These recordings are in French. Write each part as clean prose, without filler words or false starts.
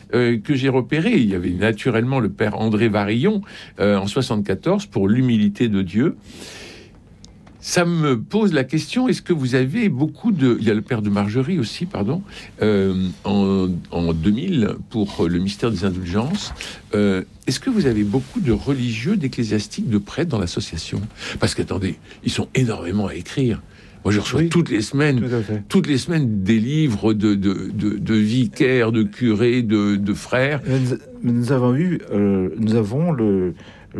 que j'ai repérés. Il y avait naturellement le père André Varillon en 74 pour l'humilité de Dieu. Ça me pose la question, est-ce que vous avez beaucoup de... Il y a le père de Margerie aussi, pardon, en 2000 pour le mystère des indulgences. Est-ce que vous avez beaucoup de religieux, d'ecclésiastiques, de prêtres dans l'association? Parce qu'attendez, ils sont énormément à écrire. Moi, je reçois toutes les semaines des livres de vicaires, de curés, de frères. Nous avons le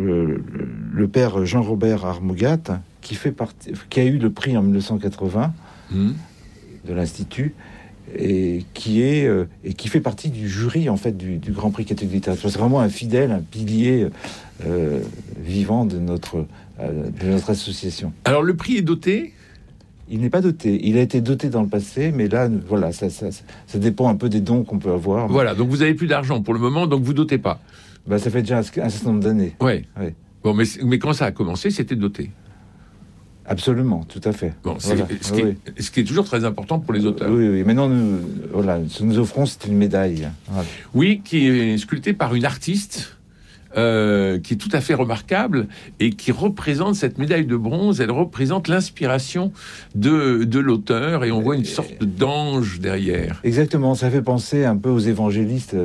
père Jean-Robert Armogat, qui a eu le prix en 1980 de l'Institut, et qui fait partie du jury en fait du Grand Prix catholique de littérature. C'est vraiment un fidèle, un pilier vivant de notre association. Alors le prix est doté? Il n'est pas doté. Il a été doté dans le passé, mais là, voilà, ça dépend un peu des dons qu'on peut avoir. Voilà, donc vous avez plus d'argent pour le moment, donc vous dotez pas. Ça fait déjà un certain nombre d'années. Ouais. Bon, mais quand ça a commencé, c'était doté. Absolument, tout à fait. Bon, ce qui est toujours très important pour les auteurs. Oui. Maintenant, ce que nous offrons, c'est une médaille. Voilà. Oui, qui est sculptée par une artiste qui est tout à fait remarquable et qui représente cette médaille de bronze. Elle représente l'inspiration de l'auteur et on voit une sorte d'ange derrière. Exactement, ça fait penser un peu aux évangélistes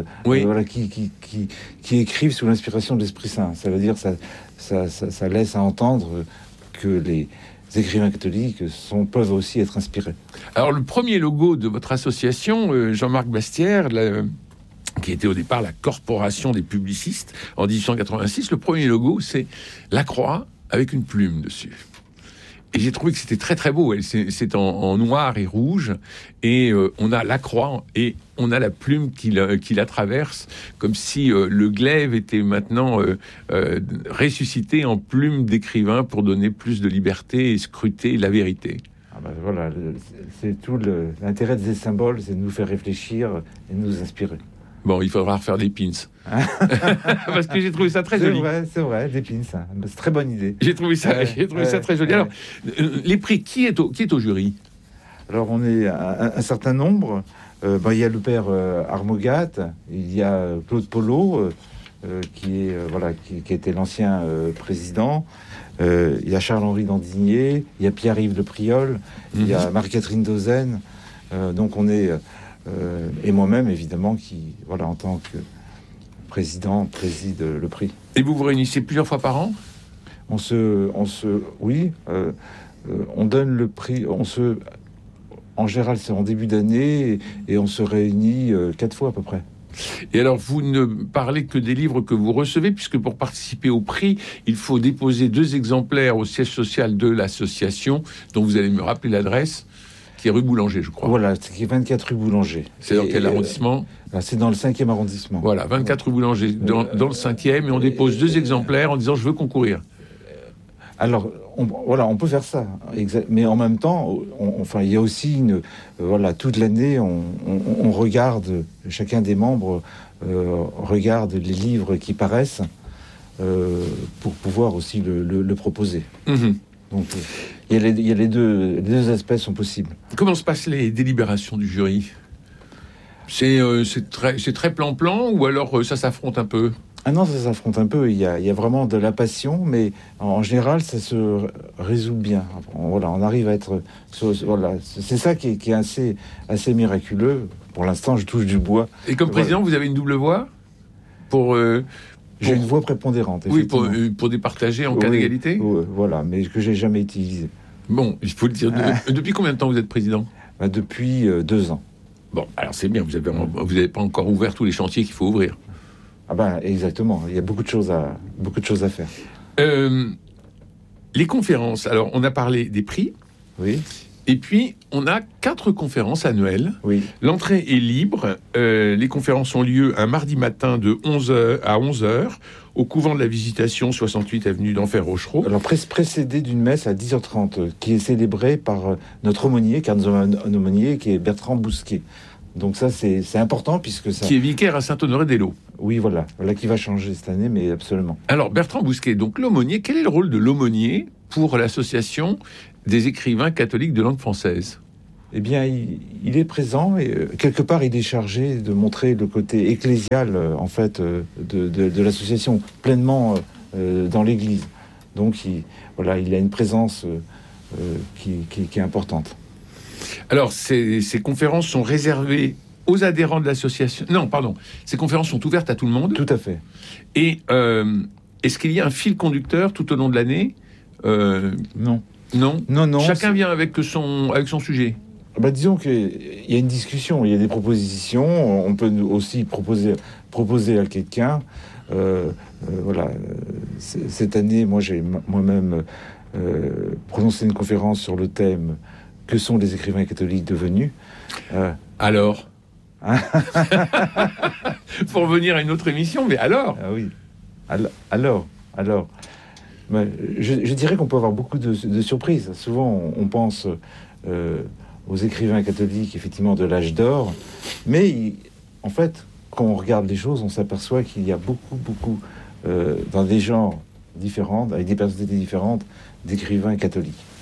qui écrivent sous l'inspiration de l'Esprit Saint. Ça veut dire ça laisse à entendre que les écrivains catholiques peuvent aussi être inspirés. Alors le premier logo de votre association, Jean-Marc Bastière, qui était au départ la Corporation des publicistes en 1886, le premier logo, c'est la croix avec une plume dessus. Et j'ai trouvé que c'était très très beau. C'est en noir et rouge, et on a la croix et on a la plume qui la traverse, comme si le glaive était maintenant ressuscité en plume d'écrivain pour donner plus de liberté et scruter la vérité. Voilà, c'est tout l'intérêt de ces symboles, c'est de nous faire réfléchir et de nous inspirer. Bon, il faudra refaire des pins. Parce que j'ai trouvé ça très joli. C'est vrai, des pins. C'est très bonne idée. J'ai trouvé ça très joli. Alors, les prix, qui est au jury? Alors, on est un certain nombre. Il y a le père Armogat, il y a Claude Polo, qui était l'ancien président. Il y a Charles-Henri Dandigné, il y a Pierre-Yves Le Priol, il y a Marie-Catherine Dauzen. Donc, on est... et moi-même, évidemment, qui, en tant que président, préside le prix. Et vous vous réunissez plusieurs fois par an? On donne le prix, en général, c'est en début d'année, et on se réunit 4 fois à peu près. Et alors, vous ne parlez que des livres que vous recevez, puisque pour participer au prix, il faut déposer 2 exemplaires au siège social de l'association, dont vous allez me rappeler l'adresse, qui est rue Boulanger, je crois. Voilà, c'est qui est 24 rue Boulanger. C'est dans quel arrondissement? C'est dans le 5e arrondissement. Voilà, 24 rue Boulanger, dans le 5e, et on dépose 2 exemplaires en disant « je veux concourir ». Alors, on peut faire ça, mais en même temps, il y a aussi toute l'année, on regarde, chacun des membres regarde les livres qui paraissent pour pouvoir aussi le proposer. Mmh. Donc, les deux aspects sont possibles. Comment se passent les délibérations du jury? C'est très plan-plan, ou alors ça s'affronte un peu? Ah non, ça s'affronte un peu. Il y a vraiment de la passion, mais en général, ça se résout bien. On arrive à être... c'est ça qui est assez miraculeux. Pour l'instant, je touche du bois. Et comme président, vous avez une double voix J'ai une voix prépondérante. Oui, pour départager en cas d'égalité. Voilà, mais que j'ai jamais utilisé. Bon, il faut le dire. Depuis combien de temps vous êtes président? Depuis 2 ans. Bon, alors c'est bien. Vous n'avez pas encore ouvert tous les chantiers qu'il faut ouvrir. Exactement. Il y a beaucoup de choses à faire. Les conférences. Alors, on a parlé des prix. Oui. Et puis, on a 4 conférences annuelles. Oui. L'entrée est libre. Les conférences ont lieu un mardi matin de 11h à 11h au couvent de la Visitation, 68 avenue d'Enfer Rochereau. Alors, précédé d'une messe à 10h30, qui est célébrée par notre aumônier, car nous avons un aumônier qui est Bertrand Bousquet. Donc ça, c'est important, puisque ça... Qui est vicaire à Saint-Honoré-des-Laux. Oui, voilà qui va changer cette année, mais absolument. Alors, Bertrand Bousquet, donc l'aumônier, quel est le rôle de l'aumônier pour l'association des écrivains catholiques de langue française? eh bien, il est présent et quelque part, il est chargé de montrer le côté ecclésial, en fait, de l'association pleinement dans l'Église. Donc, voilà, il a une présence qui est importante. Alors, ces conférences sont réservées aux adhérents de l'association. Non, pardon. Ces conférences sont ouvertes à tout le monde. Tout à fait. Et est-ce qu'il y a un fil conducteur tout au long de l'année Non. Non. Chacun vient avec son sujet. Disons qu'il y a une discussion, il y a des propositions. On peut aussi proposer à quelqu'un. Voilà. Cette année, moi, j'ai moi-même prononcé une conférence sur le thème « Que sont les écrivains catholiques devenus ?» Alors pour revenir à une autre émission, mais alors Ah oui. Alors. Je dirais qu'on peut avoir beaucoup de surprises. Souvent, on pense aux écrivains catholiques, effectivement, de l'âge d'or. Mais, en fait, quand on regarde les choses, on s'aperçoit qu'il y a beaucoup, dans des genres différents, avec des personnalités différentes, d'écrivains catholiques.